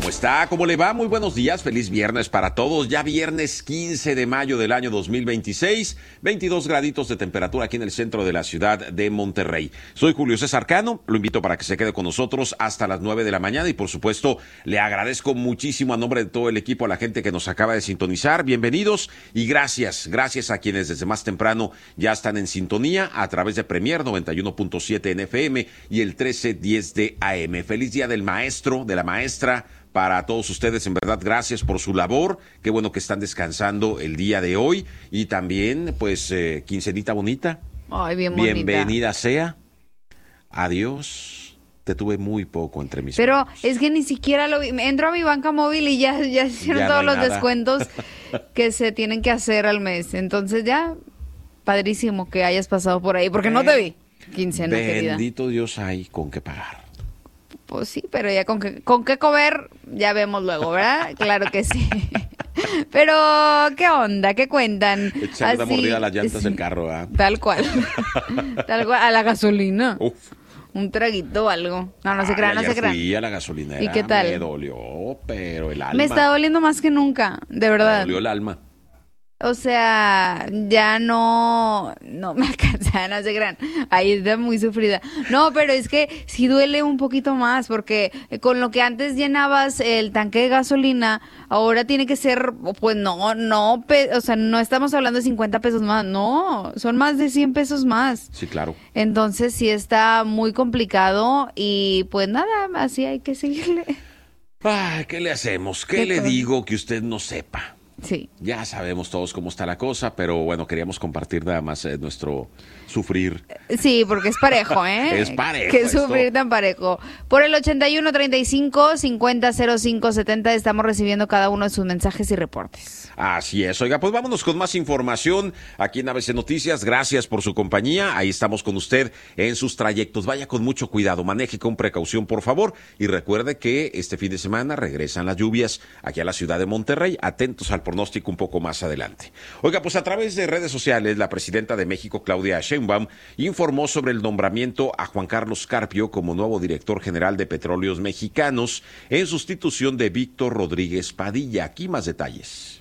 está? ¿Cómo le va? Muy buenos días, feliz viernes para todos. Ya viernes 15 de mayo del año 2026, 22 graditos de temperatura aquí en el centro de la ciudad de Monterrey. Soy Julio César Cano, lo invito para que se quede con nosotros hasta las 9 de la mañana y por supuesto le agradezco muchísimo a nombre de todo el equipo a la gente que nos acaba de sintonizar. Bienvenidos y gracias a quienes desde más temprano ya están en sintonía a través de Premier 91.7 en FM y el 1310 de AM. Feliz día del maestro, de la maestra. Para todos ustedes, en verdad, gracias por su labor. Qué bueno que están descansando el día de hoy. Y también, pues, quincenita bonita. Ay, bien bonita. Bienvenida sea. Adiós. Te tuve muy poco entre mis Pero manos. es que ni siquiera lo vi. Entro a mi banca móvil y ya hicieron todos los descuentos que se tienen que hacer al mes. Entonces ya, padrísimo que hayas pasado por ahí, porque no te vi. Quincena, querida. Bendito Dios, hay con qué pagar. Pues sí, pero ya con qué comer ya vemos luego, ¿verdad? Claro que sí. Pero, ¿qué onda? ¿Qué cuentan? Echar una mordida a las llantas del carro, ¿eh? Tal cual. Tal cual, a la gasolina. Uf. Un traguito o algo. No se crean, no se crean. Fui a la gasolinera. ¿Y qué tal? Me dolió, pero el alma. Me está doliendo más que nunca, de verdad. Me dolió el alma. O sea, ya no me alcanza, no se crean. Ahí está muy sufrida. No, pero es que sí duele un poquito más, porque con lo que antes llenabas el tanque de gasolina, ahora tiene que ser, pues o sea, no estamos hablando de 50 pesos más, no, son más de 100 pesos más. Sí, claro. Entonces sí está muy complicado y pues nada, así hay que seguirle. Ay, ¿qué le hacemos? ¿Qué le digo que usted no sepa? Sí. Ya sabemos todos cómo está la cosa, pero bueno, queríamos compartir nada más nuestro sufrir. Sí, porque es parejo, ¿eh? Es parejo. Que sufrir tan parejo. Por el 81 35 50 05 70 estamos recibiendo cada uno de sus mensajes y reportes. Así es. Oiga, pues vámonos con más información aquí en ABC Noticias. Gracias por su compañía. Ahí estamos con usted en sus trayectos. Vaya con mucho cuidado, maneje con precaución, por favor. Y recuerde que este fin de semana regresan las lluvias aquí a la ciudad de Monterrey. Atentos al pronóstico un poco más adelante. Oiga, pues a través de redes sociales, la presidenta de México, Claudia Sheinbaum, informó sobre el nombramiento a Juan Carlos Carpio como nuevo director general de Petróleos Mexicanos en sustitución de Víctor Rodríguez Padilla. Aquí más detalles.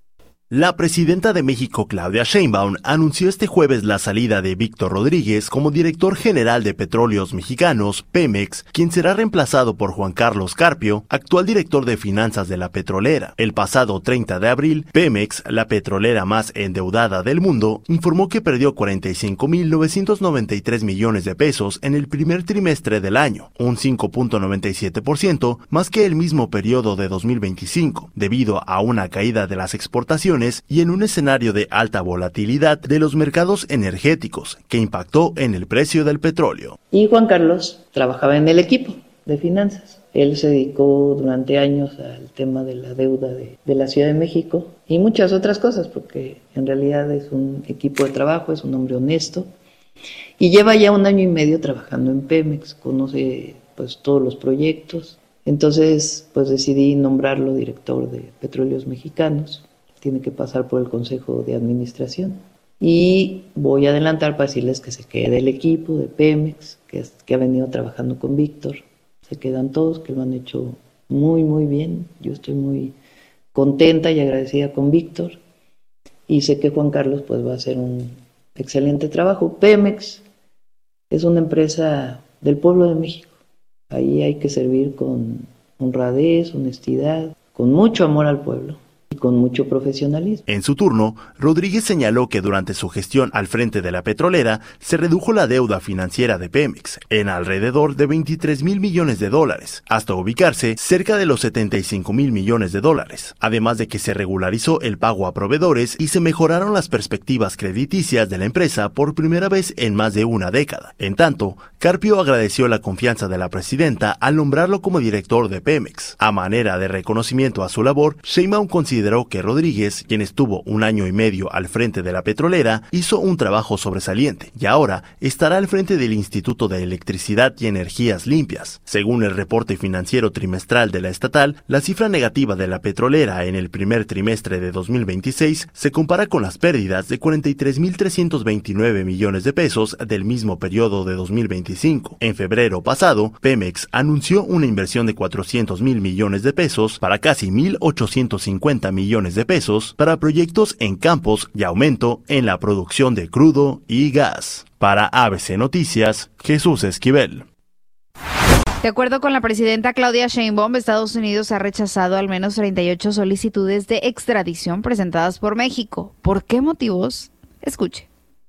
La presidenta de México, Claudia Sheinbaum, anunció este jueves la salida de Víctor Rodríguez como director general de Petróleos Mexicanos, Pemex, quien será reemplazado por Juan Carlos Carpio, actual director de finanzas de la petrolera. El pasado 30 de abril, Pemex, la petrolera más endeudada del mundo, informó que perdió 45.993 millones de pesos en el primer trimestre del año, un 5.97% más que el mismo periodo de 2025, debido a una caída de las exportaciones y en un escenario de alta volatilidad de los mercados energéticos que impactó en el precio del petróleo. Y Juan Carlos trabajaba en el equipo de finanzas. Él se dedicó durante años al tema de la deuda de la Ciudad de México y muchas otras cosas, porque en realidad es un equipo de trabajo, es un hombre honesto y lleva ya 1 año y medio trabajando en Pemex, conoce pues todos los proyectos. Entonces pues decidí nombrarlo director de Petróleos Mexicanos. Tiene que pasar por el Consejo de Administración. Y voy a adelantar para decirles que se quede el equipo de Pemex, que ha venido trabajando con Víctor. Se quedan todos, que lo han hecho muy, muy bien. Yo estoy muy contenta y agradecida con Víctor. Y sé que Juan Carlos pues va a hacer un excelente trabajo. Pemex es una empresa del pueblo de México. Ahí hay que servir con honradez, honestidad, con mucho amor al pueblo. Con mucho profesionalismo. En su turno, Rodríguez señaló que durante su gestión al frente de la petrolera se redujo la deuda financiera de Pemex en alrededor de 23,000 millones de dólares, hasta ubicarse cerca de los 75,000 millones de dólares, además de que se regularizó el pago a proveedores y se mejoraron las perspectivas crediticias de la empresa por primera vez en más de una década. En tanto, Carpio agradeció la confianza de la presidenta al nombrarlo como director de Pemex. A manera de reconocimiento a su labor, Sheinbaum consideró consideró que Rodríguez, quien estuvo 1 año y medio al frente de la petrolera, hizo un trabajo sobresaliente y ahora estará al frente del Instituto de Electricidad y Energías Limpias. Según el reporte financiero trimestral de la estatal, la cifra negativa de la petrolera en el primer trimestre de 2026 se compara con las pérdidas de 43.329 millones de pesos del mismo periodo de 2025. En febrero pasado, Pemex anunció una inversión de 400.000 millones de pesos para casi 1.850 millones de pesos para proyectos en campos y aumento en la producción de crudo y gas. Para ABC Noticias, Jesús Esquivel. De acuerdo con la presidenta Claudia Sheinbaum, Estados Unidos ha rechazado al menos 38 solicitudes de extradición presentadas por México. ¿Por qué motivos? Escuche.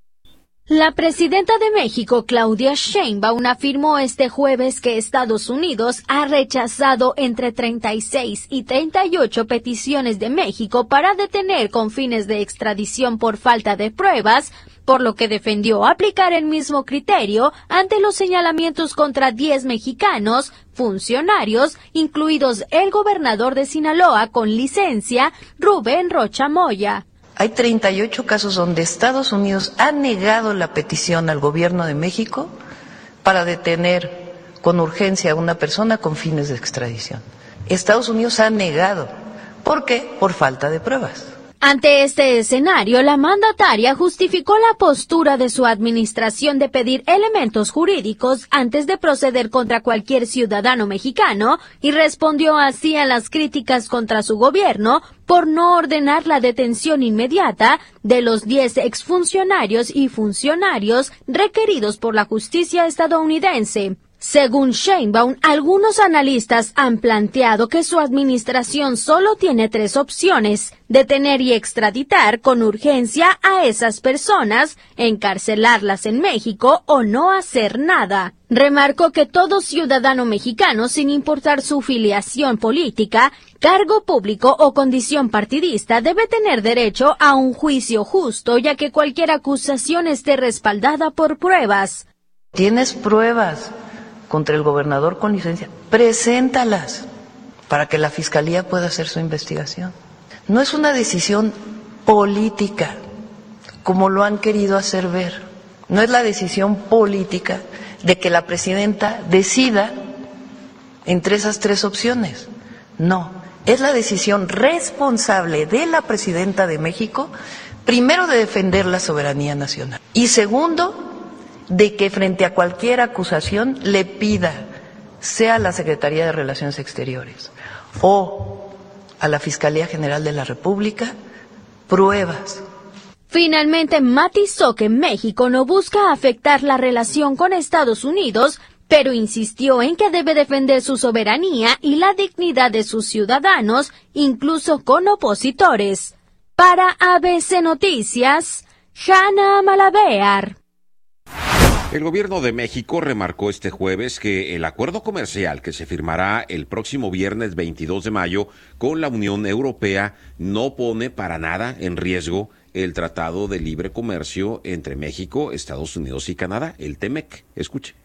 La presidenta de México, Claudia Sheinbaum, afirmó este jueves que Estados Unidos ha rechazado entre 36 y 38 peticiones de México para detener con fines de extradición por falta de pruebas, por lo que defendió aplicar el mismo criterio ante los señalamientos contra 10 mexicanos, funcionarios, incluidos el gobernador de Sinaloa con licencia, Rubén Rocha Moya. Hay 38 casos donde Estados Unidos ha negado la petición al gobierno de México para detener con urgencia a una persona con fines de extradición. Estados Unidos ha negado. ¿Por qué? Por falta de pruebas. Ante este escenario, la mandataria justificó la postura de su administración de pedir elementos jurídicos antes de proceder contra cualquier ciudadano mexicano y respondió así a las críticas contra su gobierno por no ordenar la detención inmediata de los 10 exfuncionarios y funcionarios requeridos por la justicia estadounidense. Según Sheinbaum, algunos analistas han planteado que su administración solo tiene 3 opciones: detener y extraditar con urgencia a esas personas, encarcelarlas en México o no hacer nada. Remarcó que todo ciudadano mexicano, sin importar su filiación política, cargo público o condición partidista, debe tener derecho a un juicio justo, ya que cualquier acusación esté respaldada por pruebas. ¿Tienes pruebas contra el gobernador con licencia? Preséntalas para que la Fiscalía pueda hacer su investigación. No es una decisión política, como lo han querido hacer ver. No es la decisión política de que la presidenta decida entre esas 3 opciones. No, es la decisión responsable de la presidenta de México, primero de defender la soberanía nacional y segundo, de que frente a cualquier acusación le pida, sea a la Secretaría de Relaciones Exteriores o a la Fiscalía General de la República, pruebas. Finalmente matizó que México no busca afectar la relación con Estados Unidos, pero insistió en que debe defender su soberanía y la dignidad de sus ciudadanos, incluso con opositores. Para ABC Noticias, Hanna Malabear. El gobierno de México remarcó este jueves que el acuerdo comercial que se firmará el próximo viernes 22 de mayo con la Unión Europea no pone para nada en riesgo el Tratado de Libre Comercio entre México, Estados Unidos y Canadá, el TEMEC. Escuche.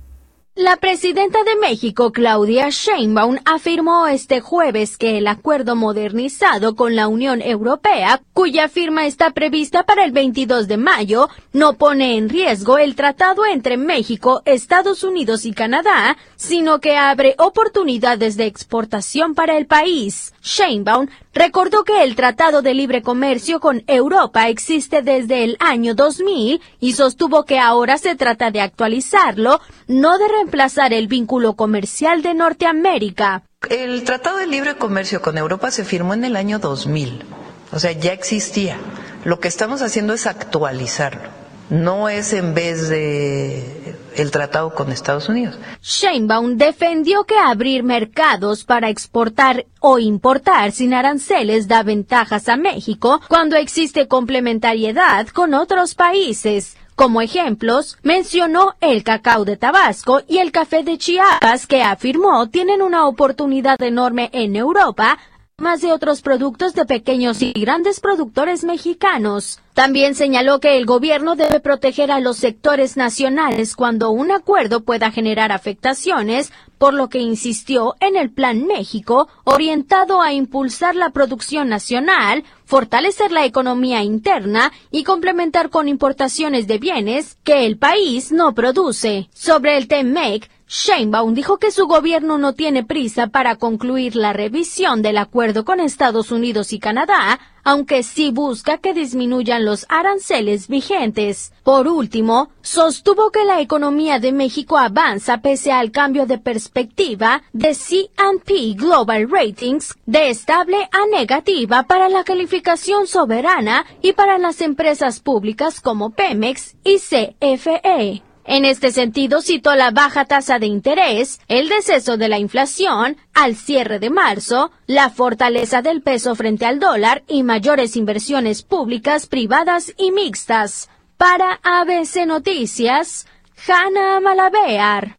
La presidenta de México, Claudia Sheinbaum, afirmó este jueves que el acuerdo modernizado con la Unión Europea, cuya firma está prevista para el 22 de mayo, no pone en riesgo el tratado entre México, Estados Unidos y Canadá, sino que abre oportunidades de exportación para el país. Sheinbaum recordó que el Tratado de Libre Comercio con Europa existe desde el año 2000 y sostuvo que ahora se trata de actualizarlo, no de reemplazar el vínculo comercial de Norteamérica. El Tratado de Libre Comercio con Europa se firmó en el año 2000, o sea, ya existía. Lo que estamos haciendo es actualizarlo, no es en vez de el tratado con Estados Unidos. Sheinbaum defendió que abrir mercados para exportar o importar sin aranceles da ventajas a México cuando existe complementariedad con otros países. Como ejemplos, mencionó el cacao de Tabasco y el café de Chiapas, que afirmó tienen una oportunidad enorme en Europa, más de otros productos de pequeños y grandes productores mexicanos. También señaló que el gobierno debe proteger a los sectores nacionales cuando un acuerdo pueda generar afectaciones, por lo que insistió en el Plan México, orientado a impulsar la producción nacional, fortalecer la economía interna y complementar con importaciones de bienes que el país no produce. Sobre el TEMEC, Sheinbaum dijo que su gobierno no tiene prisa para concluir la revisión del acuerdo con Estados Unidos y Canadá, aunque sí busca que disminuyan los aranceles vigentes. Por último, sostuvo que la economía de México avanza pese al cambio de perspectiva de S&P Global Ratings de estable a negativa para la calificación soberana y para las empresas públicas como Pemex y CFE. En este sentido, citó la baja tasa de interés, el deceso de la inflación al cierre de marzo, la fortaleza del peso frente al dólar y mayores inversiones públicas, privadas y mixtas. Para ABC Noticias, Hanna Malabear.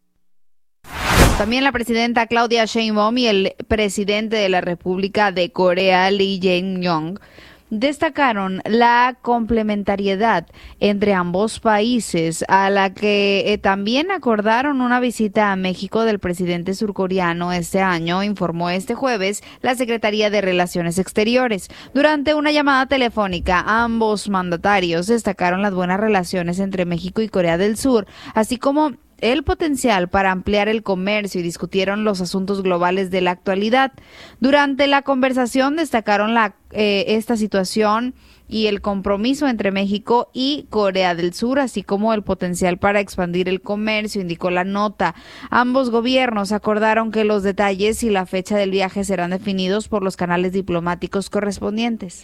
También la presidenta Claudia Sheinbaum y el presidente de la República de Corea, Lee Jae-myung, destacaron la complementariedad entre ambos países, a la que también acordaron una visita a México del presidente surcoreano este año, informó este jueves la Secretaría de Relaciones Exteriores. Durante una llamada telefónica, ambos mandatarios destacaron las buenas relaciones entre México y Corea del Sur, así como el potencial para ampliar el comercio y discutieron los asuntos globales de la actualidad. Durante la conversación destacaron esta situación y el compromiso entre México y Corea del Sur, así como el potencial para expandir el comercio, indicó la nota. Ambos gobiernos acordaron que los detalles y la fecha del viaje serán definidos por los canales diplomáticos correspondientes.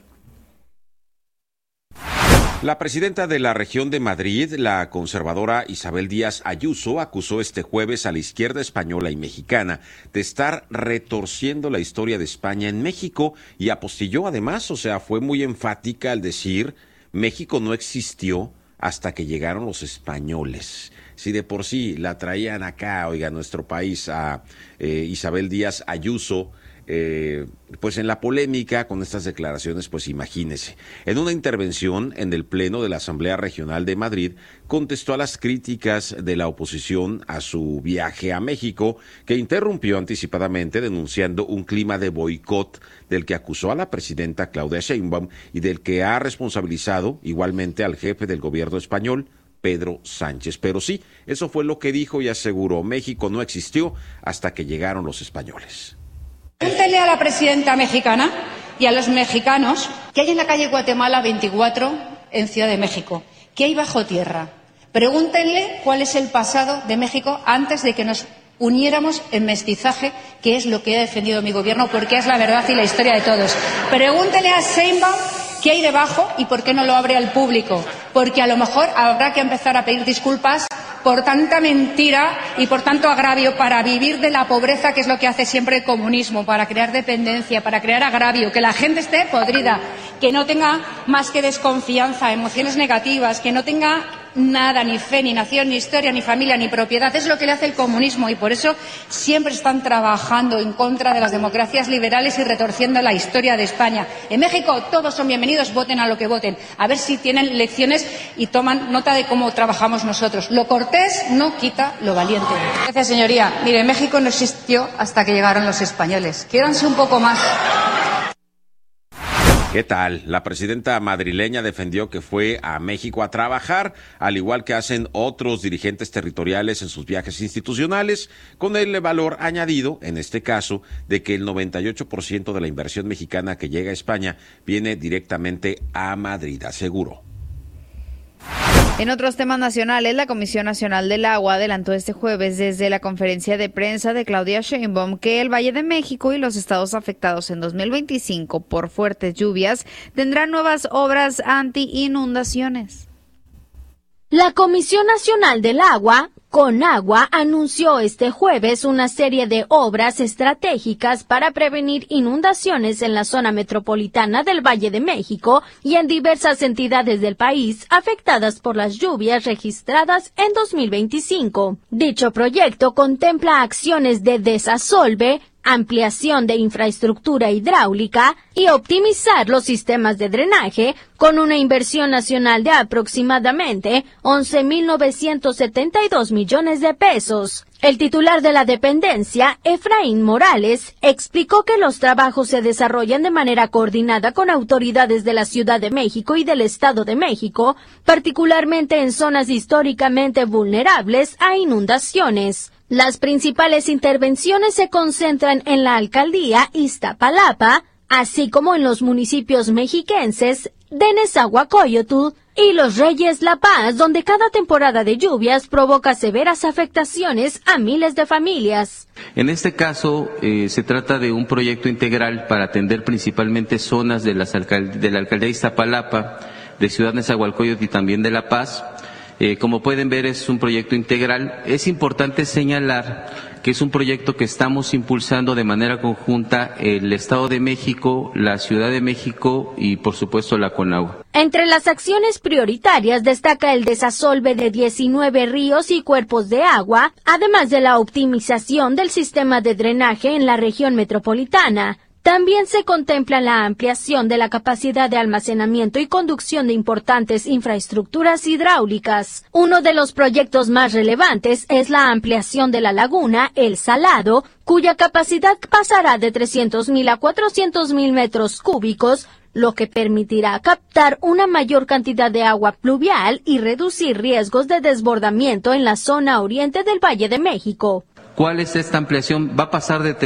La presidenta de la región de Madrid, la conservadora Isabel Díaz Ayuso, acusó este jueves a la izquierda española y mexicana de estar retorciendo la historia de España en México y apostilló además, fue muy enfática al decir México no existió hasta que llegaron los españoles. Si de por sí la traían acá, a nuestro país, a Isabel Díaz Ayuso, pues en la polémica con estas declaraciones, pues imagínese. En una intervención en el Pleno de la Asamblea Regional de Madrid, contestó a las críticas de la oposición a su viaje a México, que interrumpió anticipadamente denunciando un clima de boicot del que acusó a la presidenta Claudia Sheinbaum y del que ha responsabilizado igualmente al jefe del gobierno español, Pedro Sánchez. Pero sí, eso fue lo que dijo y aseguró: México no existió hasta que llegaron los españoles. Pregúntele a la presidenta mexicana y a los mexicanos qué hay en la calle Guatemala 24 en Ciudad de México, qué hay bajo tierra. Pregúntenle cuál es el pasado de México antes de que nos uniéramos en mestizaje, que es lo que ha defendido mi gobierno, porque es la verdad y la historia de todos. Pregúntenle a Sheinbaum qué hay debajo y por qué no lo abre al público, porque a lo mejor habrá que empezar a pedir disculpas por tanta mentira y por tanto agravio para vivir de la pobreza, que es lo que hace siempre el comunismo, para crear dependencia, para crear agravio, que la gente esté podrida, que no tenga más que desconfianza, emociones negativas, que no tenga nada, ni fe, ni nación, ni historia, ni familia, ni propiedad. Es lo que le hace el comunismo y por eso siempre están trabajando en contra de las democracias liberales y retorciendo la historia de España. En México todos son bienvenidos, voten a lo que voten. A ver si tienen lecciones y toman nota de cómo trabajamos nosotros. Lo cortés no quita lo valiente. Gracias, señoría. Mire, México no existió hasta que llegaron los españoles. Quiéranse un poco más. ¿Qué tal? La presidenta madrileña defendió que fue a México a trabajar, al igual que hacen otros dirigentes territoriales en sus viajes institucionales, con el valor añadido, en este caso, de que el 98% de la inversión mexicana que llega a España viene directamente a Madrid, aseguró. En otros temas nacionales, la Comisión Nacional del Agua adelantó este jueves desde la conferencia de prensa de Claudia Sheinbaum que el Valle de México y los estados afectados en 2025 por fuertes lluvias tendrán nuevas obras anti-inundaciones. La Comisión Nacional del Agua, Conagua, anunció este jueves una serie de obras estratégicas para prevenir inundaciones en la zona metropolitana del Valle de México y en diversas entidades del país afectadas por las lluvias registradas en 2025. Dicho proyecto contempla acciones de desasolve, ampliación de infraestructura hidráulica y optimizar los sistemas de drenaje con una inversión nacional de aproximadamente 11.972 millones de pesos. El titular de la dependencia, Efraín Morales, explicó que los trabajos se desarrollan de manera coordinada con autoridades de la Ciudad de México y del Estado de México, particularmente en zonas históricamente vulnerables a inundaciones. Las principales intervenciones se concentran en la alcaldía Iztapalapa, así como en los municipios mexiquenses de Nezahualcóyotl y Los Reyes La Paz, donde cada temporada de lluvias provoca severas afectaciones a miles de familias. En este caso, se trata de un proyecto integral para atender principalmente zonas de la alcaldía Iztapalapa, de Ciudad Nezahualcóyotl y también de La Paz. Como pueden ver, es un proyecto integral. Es importante señalar que es un proyecto que estamos impulsando de manera conjunta el Estado de México, la Ciudad de México y, por supuesto, la CONAGUA. Entre las acciones prioritarias destaca el desasolve de 19 ríos y cuerpos de agua, además de la optimización del sistema de drenaje en la región metropolitana. También se contempla la ampliación de la capacidad de almacenamiento y conducción de importantes infraestructuras hidráulicas. Uno de los proyectos más relevantes es la ampliación de la laguna El Salado, cuya capacidad pasará de 300.000 a 400.000 metros cúbicos, lo que permitirá captar una mayor cantidad de agua pluvial y reducir riesgos de desbordamiento en la zona oriente del Valle de México. ¿Cuál es esta ampliación? Va a pasar de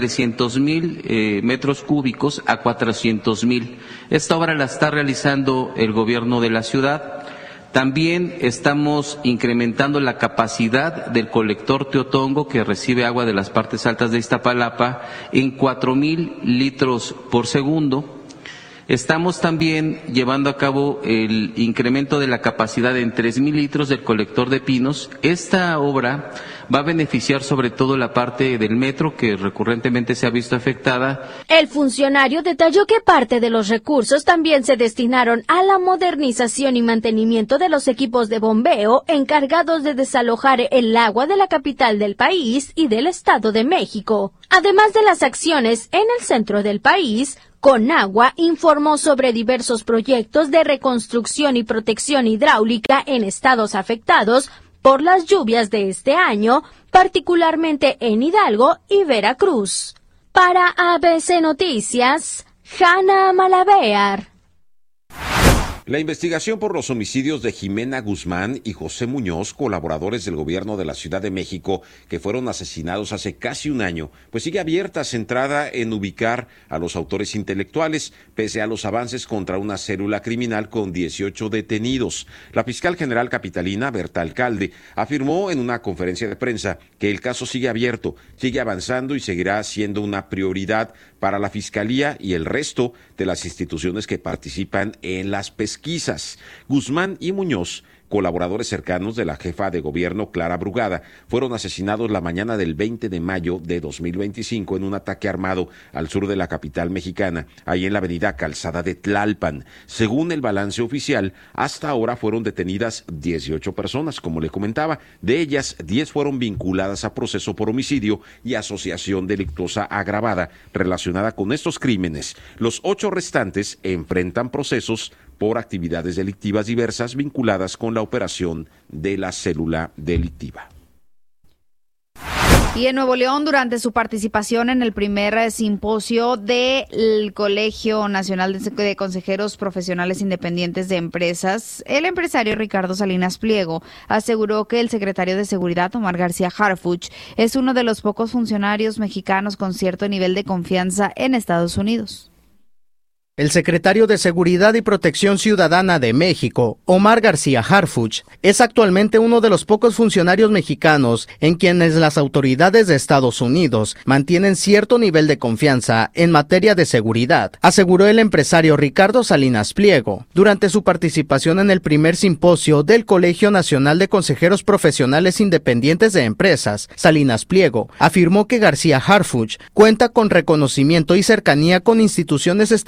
300.000 metros cúbicos a 400.000. Esta obra la está realizando el gobierno de la ciudad. También estamos incrementando la capacidad del colector Teotongo, que recibe agua de las partes altas de Iztapalapa, en 4.000 litros por segundo. Estamos también llevando a cabo el incremento de la capacidad en 3.000 litros del colector de Pinos. Esta obra va a beneficiar sobre todo la parte del metro, que recurrentemente se ha visto afectada. El funcionario detalló que parte de los recursos también se destinaron a la modernización y mantenimiento de los equipos de bombeo encargados de desalojar el agua de la capital del país y del Estado de México. Además de las acciones en el centro del país, CONAGUA informó sobre diversos proyectos de reconstrucción y protección hidráulica en estados afectados por las lluvias de este año, particularmente en Hidalgo y Veracruz. Para ABC Noticias, Hanna Malavear. La investigación por los homicidios de Jimena Guzmán y José Muñoz, colaboradores del gobierno de la Ciudad de México, que fueron asesinados hace casi un año, pues sigue abierta, centrada en ubicar a los autores intelectuales, pese a los avances contra una célula criminal con 18 detenidos. La fiscal general capitalina, Berta Alcalde, afirmó en una conferencia de prensa que el caso sigue abierto, sigue avanzando y seguirá siendo una prioridad para la Fiscalía y el resto de las instituciones que participan en las pesquisas. Guzmán y Muñoz, colaboradores cercanos de la jefa de gobierno Clara Brugada, fueron asesinados la mañana del 20 de mayo de 2025 en un ataque armado al sur de la capital mexicana, ahí en la avenida Calzada de Tlalpan. Según el balance oficial, hasta ahora fueron detenidas 18 personas, como le comentaba. De ellas, 10 fueron vinculadas a proceso por homicidio y asociación delictuosa agravada relacionada con estos crímenes. Los 8 restantes enfrentan procesos por actividades delictivas diversas vinculadas con la operación de la célula delictiva. Y en Nuevo León, durante su participación en el primer simposio del Colegio Nacional de Consejeros Profesionales Independientes de Empresas, el empresario Ricardo Salinas Pliego aseguró que el secretario de Seguridad, Omar García Harfuch, es uno de los pocos funcionarios mexicanos con cierto nivel de confianza en Estados Unidos. El secretario de Seguridad y Protección Ciudadana de México, Omar García Harfuch, es actualmente uno de los pocos funcionarios mexicanos en quienes las autoridades de Estados Unidos mantienen cierto nivel de confianza en materia de seguridad, aseguró el empresario Ricardo Salinas Pliego durante su participación en el primer simposio del Colegio Nacional de Consejeros Profesionales Independientes de Empresas. Salinas Pliego afirmó que García Harfuch cuenta con reconocimiento y cercanía con instituciones estadounidenses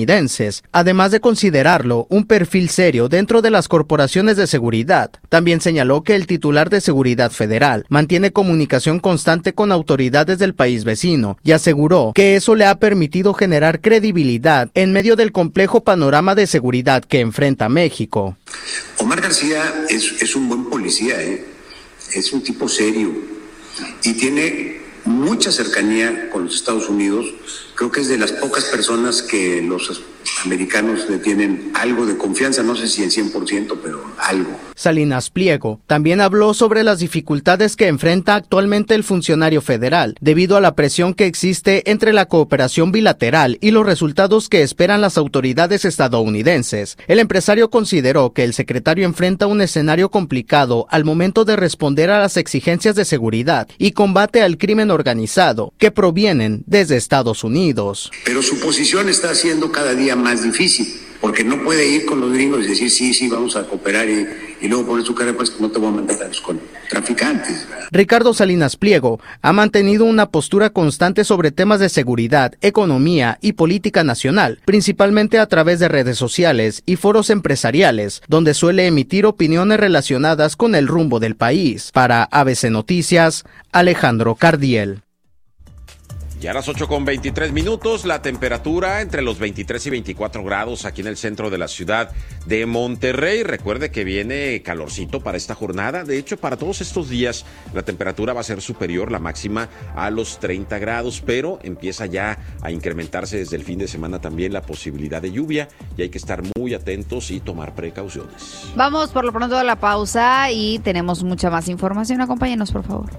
estadounidenses, además de considerarlo un perfil serio dentro de las corporaciones de seguridad. También señaló que el titular de Seguridad Federal mantiene comunicación constante con autoridades del país vecino y aseguró que eso le ha permitido generar credibilidad en medio del complejo panorama de seguridad que enfrenta México. Omar García es un buen policía, es un tipo serio y tiene mucha cercanía con los Estados Unidos. Creo que es de las pocas personas que los americanos le tienen algo de confianza, no sé si el 100%, pero algo. Salinas Pliego también habló sobre las dificultades que enfrenta actualmente el funcionario federal, debido a la presión que existe entre la cooperación bilateral y los resultados que esperan las autoridades estadounidenses. El empresario consideró que el secretario enfrenta un escenario complicado al momento de responder a las exigencias de seguridad y combate al crimen organizado, que provienen desde Estados Unidos. Pero su posición está haciendo cada día más difícil, porque no puede ir con los gringos y decir sí, vamos a cooperar y luego poner su cara, pues no te voy a mandar con traficantes. Ricardo Salinas Pliego ha mantenido una postura constante sobre temas de seguridad, economía y política nacional, principalmente a través de redes sociales y foros empresariales, donde suele emitir opiniones relacionadas con el rumbo del país. Para ABC Noticias, Alejandro Cardiel. Y a las 8:23, la temperatura entre los 23 y 24 grados aquí en el centro de la ciudad de Monterrey. Recuerde que viene calorcito para esta jornada. De hecho, para todos estos días la temperatura va a ser superior, la máxima, a los 30 grados, pero empieza ya a incrementarse desde el fin de semana también la posibilidad de lluvia y hay que estar muy atentos y tomar precauciones. Vamos por lo pronto a la pausa y tenemos mucha más información. Acompáñenos, por favor.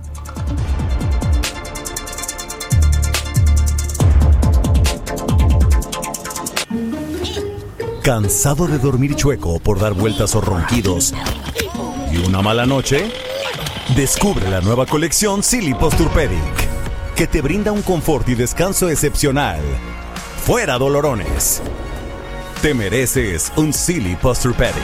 ¿Cansado de dormir chueco por dar vueltas o ronquidos y una mala noche? Descubre la nueva colección Silly Posturepedic, que te brinda un confort y descanso excepcional. ¡Fuera dolorones! Te mereces un Silly Posturepedic.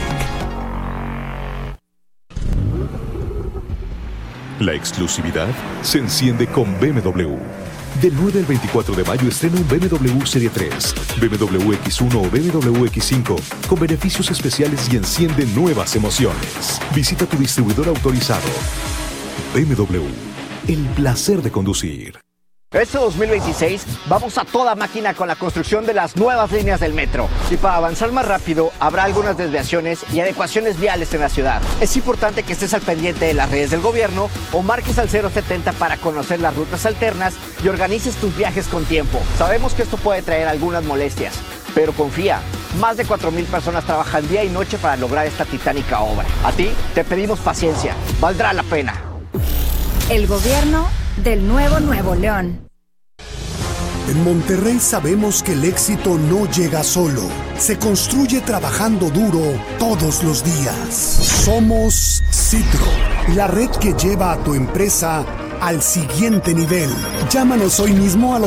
La exclusividad se enciende con BMW. Del 9 al 24 de mayo estrena un BMW Serie 3, BMW X1 o BMW X5 con beneficios especiales y enciende nuevas emociones. Visita tu distribuidor autorizado. BMW, el placer de conducir. Este 2026 vamos a toda máquina con la construcción de las nuevas líneas del metro. Y para avanzar más rápido, habrá algunas desviaciones y adecuaciones viales en la ciudad. Es importante que estés al pendiente de las redes del gobierno o marques al 070 para conocer las rutas alternas y organices tus viajes con tiempo. Sabemos que esto puede traer algunas molestias, pero confía, más de 4,000 personas trabajan día y noche para lograr esta titánica obra. A ti te pedimos paciencia, valdrá la pena. El gobierno del nuevo Nuevo León. En Monterrey sabemos que el éxito no llega solo, se construye trabajando duro todos los días. Somos Citro, la red que lleva a tu empresa al siguiente nivel. Llámanos hoy mismo al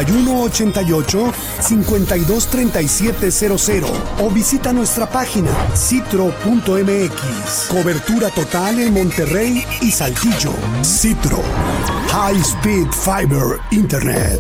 8188-523700 o visita nuestra página citro.mx. Cobertura total en Monterrey y Saltillo. Citro, High Speed Fiber Internet.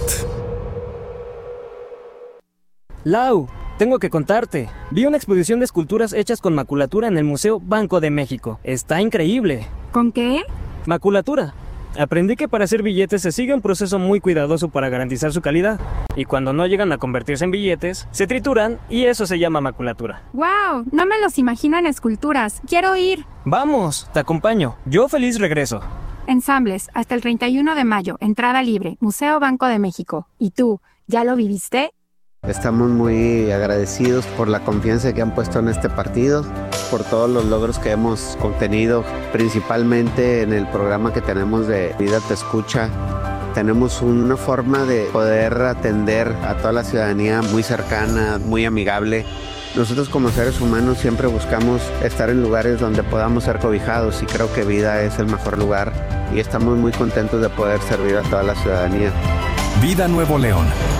Lau, tengo que contarte. Vi una exposición de esculturas hechas con maculatura en el Museo Banco de México. Está increíble. ¿Con qué? Maculatura. Aprendí que para hacer billetes se sigue un proceso muy cuidadoso para garantizar su calidad. Y cuando no llegan a convertirse en billetes, se trituran y eso se llama maculatura. ¡Wow! No me los imagino en esculturas. ¡Quiero ir! Vamos, te acompaño. Yo feliz regreso. Ensambles, hasta el 31 de mayo. Entrada libre. Museo Banco de México. ¿Y tú, ya lo viviste? Estamos muy agradecidos por la confianza que han puesto en este partido, por todos los logros que hemos obtenido, principalmente en el programa que tenemos de Vida Te Escucha. Tenemos una forma de poder atender a toda la ciudadanía muy cercana, muy amigable. Nosotros como seres humanos siempre buscamos estar en lugares donde podamos ser cobijados y creo que Vida es el mejor lugar y estamos muy contentos de poder servir a toda la ciudadanía. Vida Nuevo León,